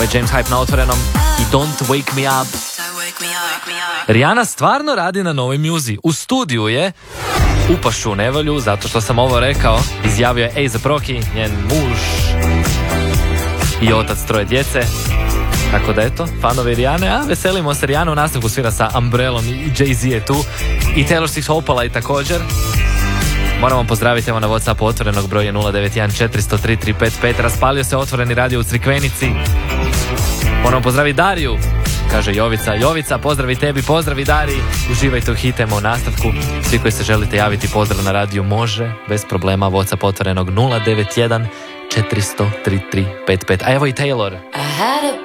Ovo je James Hype na Otvorenom i Don't Wake Me Up. Rihanna stvarno radi na novoj muzi. U studiju je, upašu u nevolju, zato što sam ovo rekao, izjavio je A$AP Rocky, njen muž i otac 3 djece. Tako da eto, fanovi Rihanne, a veselimo se. Rihanna u nastavku svira sa Umbrellom i Jay-Z je tu. I Taylor Swift opala i također. Moramo pozdraviti evo na WhatsAppu Otvorenog, broj je 091 400 3355. Raspalio se Otvoreni radio u Crikvenici. Moramo pozdraviti Dariju, kaže Jovica. Jovica, pozdravi tebi, pozdravi Dariji. Uživajte u hitema u nastavku. Svi koji se želite javiti, pozdrav na radiju može, bez problema. WhatsApp Otvorenog 091 400 3355. A evo i Taylor.